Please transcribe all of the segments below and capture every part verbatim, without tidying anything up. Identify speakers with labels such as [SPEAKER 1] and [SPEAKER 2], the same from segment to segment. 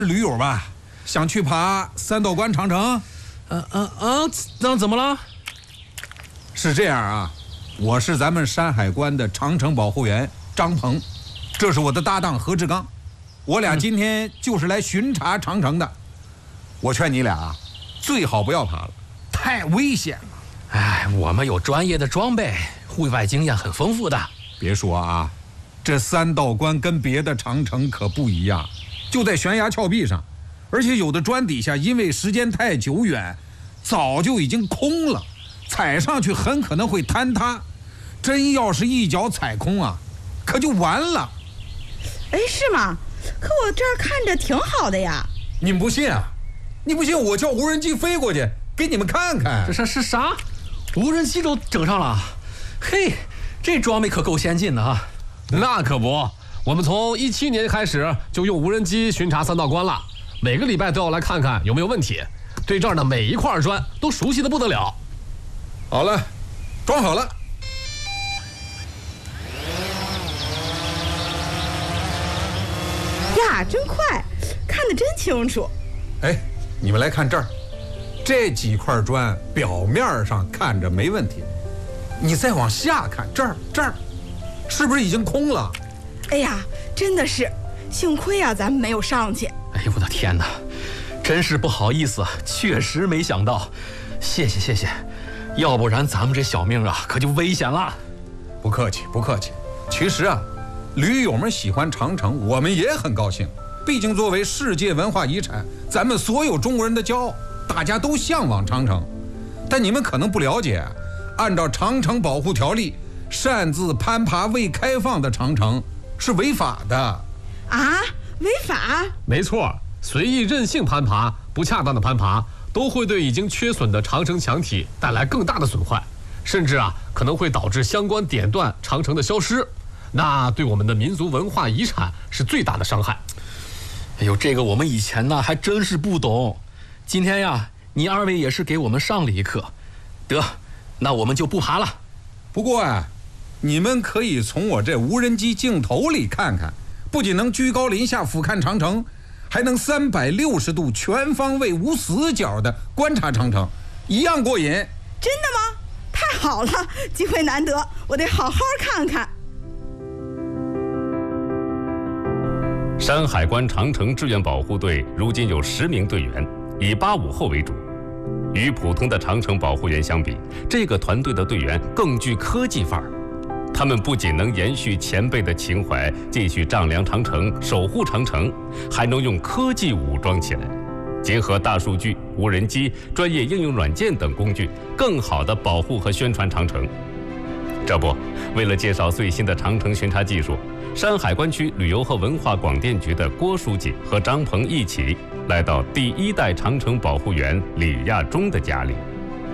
[SPEAKER 1] 驴友吧，想去爬三道关长城。
[SPEAKER 2] 嗯嗯嗯，那怎么了？
[SPEAKER 1] 是这样啊，我是咱们山海关的长城保护员张鹏，这是我的搭档何志刚，我俩今天就是来巡查长城的。我劝你俩最好不要爬了，太危险了。
[SPEAKER 2] 哎，我们有专业的装备，户外经验很丰富的。
[SPEAKER 1] 别说啊，这三道关跟别的长城可不一样，就在悬崖峭壁上，而且有的砖底下因为时间太久远，早就已经空了，踩上去很可能会坍塌。真要是一脚踩空啊，可就完了。
[SPEAKER 3] 哎，是吗？可我这儿看着挺好的呀。
[SPEAKER 1] 你们不信啊？你不信我叫无人机飞过去给你们看看。
[SPEAKER 2] 这是是啥？无人机都整上了？嘿，这装备可够先进的啊！
[SPEAKER 4] 那可不，我们从一七年开始就用无人机巡查三道关了，每个礼拜都要来看看有没有问题，对这儿的每一块砖都熟悉的不得了。
[SPEAKER 1] 好了，装好了。
[SPEAKER 3] 呀，真快，看得真清楚。
[SPEAKER 1] 哎，你们来看这儿，这几块砖表面上看着没问题，你再往下看，这儿这儿，是不是已经空了？
[SPEAKER 3] 哎呀，真的是，幸亏啊，咱们没有上去。
[SPEAKER 2] 哎呦我的天哪，真是不好意思，确实没想到，谢谢谢谢，要不然咱们这小命啊可就危险了。
[SPEAKER 1] 不客气不客气，其实啊，驴友们喜欢长城，我们也很高兴。毕竟作为世界文化遗产，咱们所有中国人的骄傲，大家都向往长城。但你们可能不了解，按照长城保护条例，擅自攀爬未开放的长城是违法的。
[SPEAKER 3] 啊，违法？
[SPEAKER 4] 没错，随意任性攀爬、不恰当的攀爬，都会对已经缺损的长城墙体带来更大的损坏，甚至啊可能会导致相关点段长城的消失，那对我们的民族文化遗产是最大的伤害。
[SPEAKER 2] 哎呦，这个我们以前呢还真是不懂，今天呀，你二位也是给我们上了一课。得，那我们就不爬了。
[SPEAKER 1] 不过啊，你们可以从我这无人机镜头里看看，不仅能居高临下俯瞰长城，还能三百六十度全方位无死角的观察长城，一样过瘾。
[SPEAKER 3] 真的吗？太好了，机会难得，我得好好看看。
[SPEAKER 5] 山海关长城志愿保护队如今有十名队员，以八五后为主。与普通的长城保护员相比，这个团队的队员更具科技范儿。他们不仅能延续前辈的情怀，继续丈量长城、守护长城，还能用科技武装起来，结合大数据、无人机、专业应用软件等工具，更好地保护和宣传长城。这不，为了介绍最新的长城巡查技术，山海关区旅游和文化广电局的郭书记和张鹏一起来到第一代长城保护员李亚忠的家里。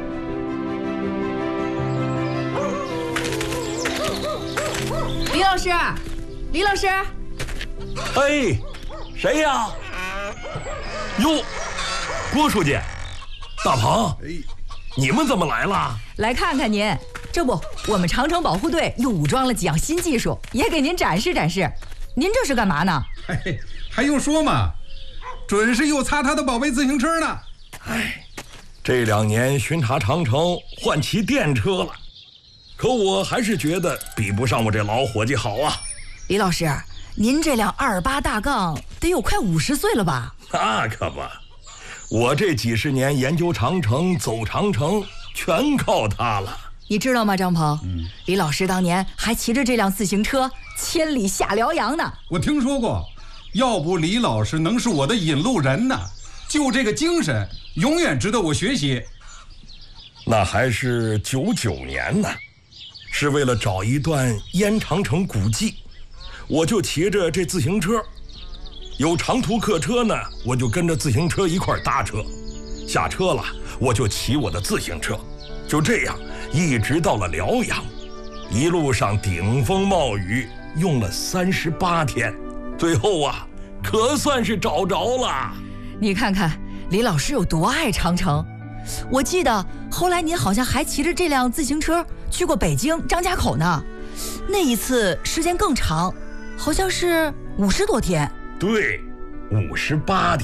[SPEAKER 6] 李老师，李老师，
[SPEAKER 7] 哎，谁呀？哟，郭书记，大鹏，哎，你们怎么来了？
[SPEAKER 6] 来看看您。这不，我们长城保护队又武装了几样新技术，也给您展示展示。您这是干嘛呢？
[SPEAKER 1] 嘿，还用说吗？准是又擦他的宝贝自行车呢。
[SPEAKER 7] 哎，这两年巡查长城换骑电车了，可我还是觉得比不上我这老伙计好啊。
[SPEAKER 6] 李老师，您这辆二八大杠得有快五十岁了吧？
[SPEAKER 7] 那可不，我这几十年研究长城、走长城，全靠它了。
[SPEAKER 6] 你知道吗，张鹏？嗯，李老师当年还骑着这辆自行车千里下辽阳呢。
[SPEAKER 1] 我听说过，要不李老师能是我的引路人呢？就这个精神，永远值得我学习。
[SPEAKER 7] 那还是九九年呢，是为了找一段燕长城古迹，我就骑着这自行车，有长途客车呢，我就跟着自行车一块搭车，下车了我就骑我的自行车，就这样一直到了辽阳，一路上顶风冒雨，用了三十八天，最后啊，可算是找着了。
[SPEAKER 6] 你看看李老师有多爱长城，我记得后来您好像还骑着这辆自行车去过北京张家口呢，那一次时间更长，好像是五十多天。
[SPEAKER 7] 对，五十八天。